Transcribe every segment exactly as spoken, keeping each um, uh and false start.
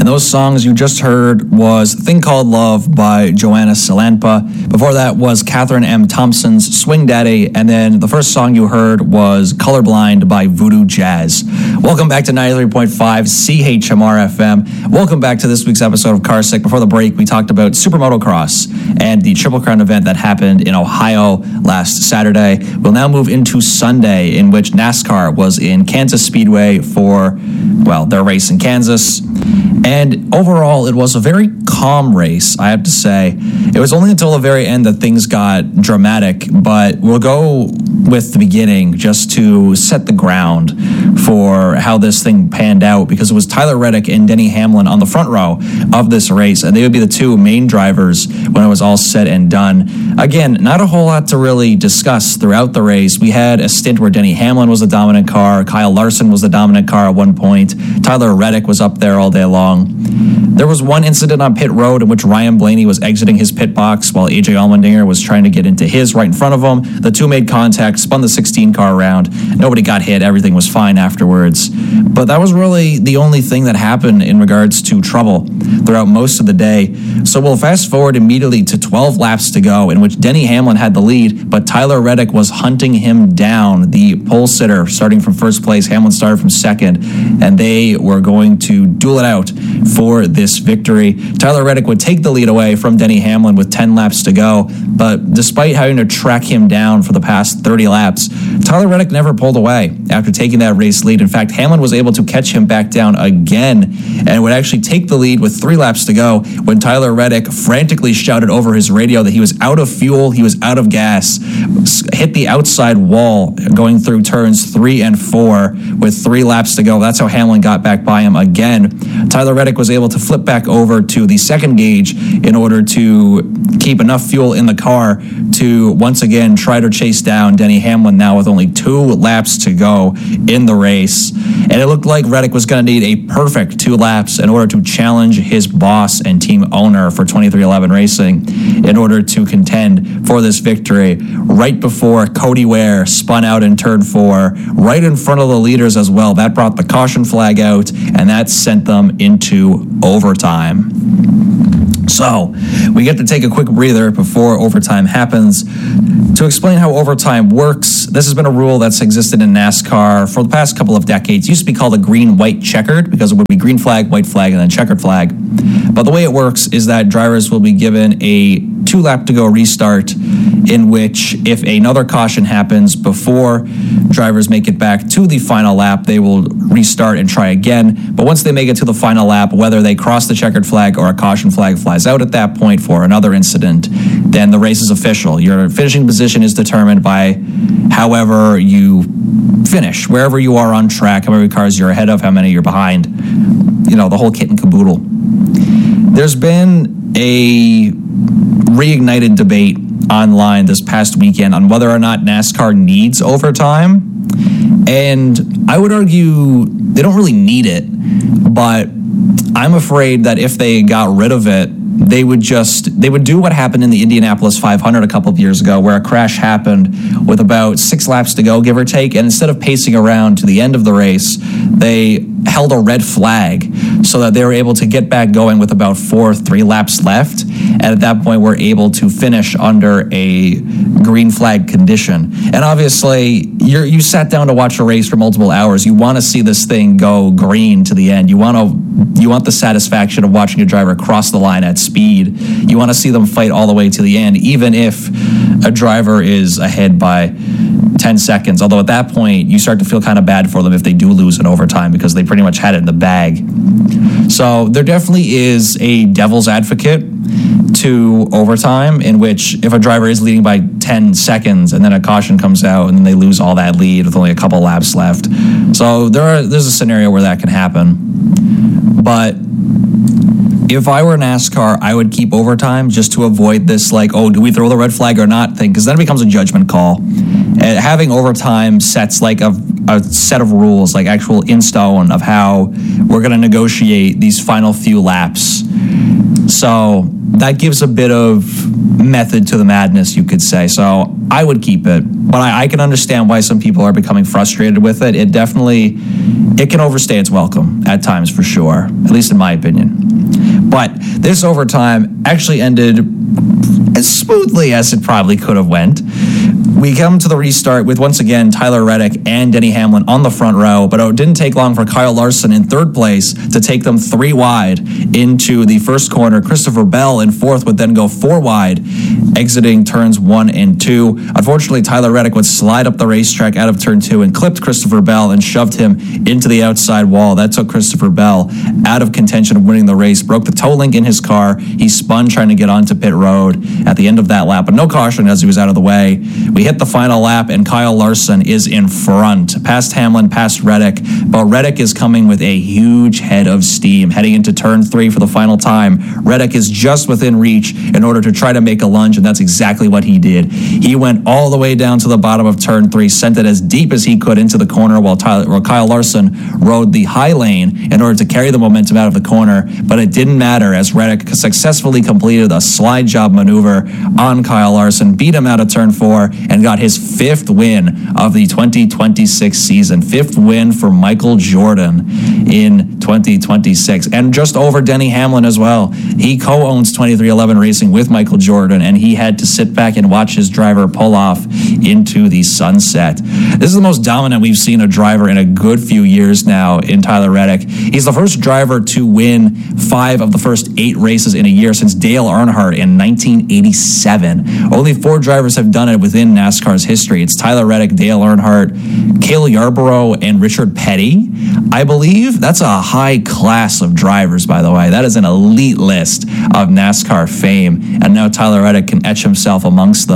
And those songs you just heard was Thing Called Love by Joanna Salanpa. Before that was Catherine M. Thompson's Swing Daddy. And then the first song you heard was Colorblind by Voodoo Jazz. Welcome back to ninety-three point five C H M R F M. Welcome back to this week's episode of Car Sick. Before the break, we talked about Supermotocross and the Triple Crown event that happened in Ohio last Saturday. We'll now move into Sunday, in which NASCAR was in Kansas Speedway for, well, their race in Kansas. And overall, it was a very calm race, I have to say. It was only until the very end that things got dramatic, but we'll go with the beginning just to set the ground for how this thing panned out, because it was Tyler Reddick and Denny Hamlin on the front row of this race, and they would be the two main drivers when it was all said and done. Again, not a whole lot to really discuss throughout the race. We had a stint where Denny Hamlin was the dominant car, Kyle Larson was the dominant car at one point, Tyler Reddick was up there all day long. There was one incident on pit road in which Ryan Blaney was exiting his pit box while A J Allmendinger was trying to get into his right in front of him. The two made contact, spun the sixteen car around. Nobody got hit. Everything was fine afterwards. But that was really the only thing that happened in regards to trouble throughout most of the day. So we'll fast forward immediately to twelve laps to go, in which Denny Hamlin had the lead, but Tyler Reddick was hunting him down. The pole sitter starting from first place, Hamlin started from second, and they were going to duel it out for this victory. Tyler Reddick would take the lead away from Denny Hamlin with ten laps to go, but despite having to track him down for the past thirty laps, Tyler Reddick never pulled away after taking that race lead. In fact, Hamlin was able to catch him back down again and would actually take the lead with three laps to go when Tyler Reddick frantically shouted over his radio that he was out of fuel, he was out of gas, hit the outside wall going through turns three and four with three laps to go. That's how Hamlin got back by him again. Tyler Reddick was able to flip back over to the second gauge in order to keep enough fuel in the car to once again try to chase down Denny Hamlin, now with only two laps to go in the race. And it looked like Reddick was going to need a perfect two laps in order to challenge his boss and team owner for twenty-three eleven Racing in order to contend for this victory right before Cody Ware spun out in turn four, right in front of the leaders as well. That brought the caution flag out, and that sent them into overtime. So we get to take a quick breather before overtime happens. To explain how overtime works, this has been a rule that's existed in NASCAR for the past couple of decades. It used to be called a green-white checkered because it would be green flag, white flag, and then checkered flag. But the way it works is that drivers will be given a two-lap-to-go restart in which if another caution happens before drivers make it back to the final lap, they will restart and try again. But once they make it to the final lap, whether they cross the checkered flag or a caution flag flies out at that point for another incident, then the race is official. Your finishing position is determined by however you finish, wherever you are on track, how many cars you're ahead of, how many you're behind, you know, the whole kit and caboodle. There's been a reignited debate online this past weekend on whether or not NASCAR needs overtime. And I would argue they don't really need it, but I'm afraid that if they got rid of it, they would just, they would do what happened in the Indianapolis five hundred a couple of years ago, where a crash happened with about six laps to go, give or take, and instead of pacing around to the end of the race, they held a red flag so that they were able to get back going with about four, three laps left, and at that point were able to finish under a green flag condition. And obviously, you're, you sat down to watch a race for multiple hours. You want to see this thing go green to the end. You want to, you want the satisfaction of watching a driver cross the line at speed. You want to see them fight all the way to the end, even if a driver is ahead by ten seconds. Although at that point, you start to feel kind of bad for them if they do lose in overtime because they pretty much had it in the bag. So there definitely is a devil's advocate to overtime, in which if a driver is leading by ten seconds and then a caution comes out and then they lose all that lead with only a couple laps left. So there are, there's a scenario where that can happen. But if I were NASCAR, I would keep overtime just to avoid this, like, oh, do we throw the red flag or not thing? Because then it becomes a judgment call. And having overtime sets like a, a set of rules, like actual in stone, of how we're going to negotiate these final few laps. So that gives a bit of method to the madness, you could say. So I would keep it, but I, I can understand why some people are becoming frustrated with it. It definitely, it can overstay its welcome at times for sure, at least in my opinion. But this overtime actually ended as smoothly as it probably could have went. We come to the restart with, once again, Tyler Reddick and Denny Hamlin on the front row, but it didn't take long for Kyle Larson in third place to take them three wide into the first corner. Christopher Bell in fourth would then go four wide, exiting turns one and two. Unfortunately, Tyler Reddick would slide up the racetrack out of turn two and clipped Christopher Bell and shoved him into the outside wall. That took Christopher Bell out of contention of winning the race, broke the toe link in his car. He spun trying to get onto pit road at the end of that lap, but no caution as he was out of the way. We hit the final lap, and Kyle Larson is in front, past Hamlin, past Reddick, but Reddick is coming with a huge head of steam heading into turn three for the final time. Reddick is just within reach in order to try to make a lunge, and that's exactly what he did. He went all the way down to the bottom of turn three, sent it as deep as he could into the corner, while, Tyler, while Kyle Larson rode the high lane in order to carry the momentum out of the corner, but it didn't matter as Reddick successfully completed a slide job maneuver on Kyle Larson, beat him out of turn four, and got his fifth win of the twenty twenty-six season. Fifth win for Michael Jordan in twenty twenty-six. And just over Denny Hamlin as well. He co-owns twenty-three eleven Racing with Michael Jordan, and he had to sit back and watch his driver pull off into the sunset. This is the most dominant we've seen a driver in a good few years now in Tyler Reddick. He's the first driver to win five of the first eight races in a year since Dale Earnhardt in nineteen eighty-seven. Only four drivers have done it within NASCAR's history. It's Tyler Reddick, Dale Earnhardt, Cale Yarborough, and Richard Petty, I believe. That's a high class of drivers, by the way. That is an elite list of NASCAR fame, and now Tyler Reddick can etch himself amongst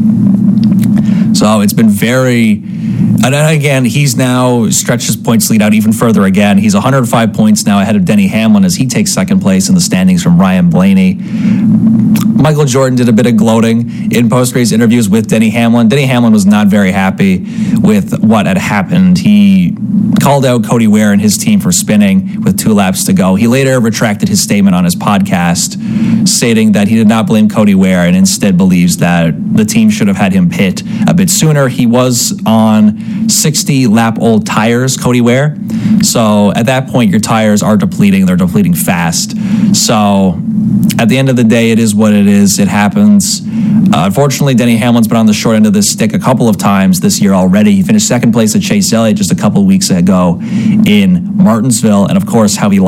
them. So it's been very... And then again, he's now stretched his points lead out even further again. He's one hundred five points now ahead of Denny Hamlin as he takes second place in the standings from Ryan Blaney. Michael Jordan did a bit of gloating in post-race interviews with Denny Hamlin. Denny Hamlin was not very happy with what had happened. He called out Cody Ware and his team for spinning with two laps to go. He later retracted his statement on his podcast, stating that he did not blame Cody Ware and instead believes that the team should have had him pit a bit sooner. He was on sixty-lap-old tires, Cody Ware. So at that point, your tires are depleting. They're depleting fast. So at the end of the day, it is what it is. It happens. Uh, unfortunately, Denny Hamlin's been on the short end of this stick a couple of times this year already. He finished second place at Chase Elliott just a couple of weeks ago in Martinsville. And, of course, how he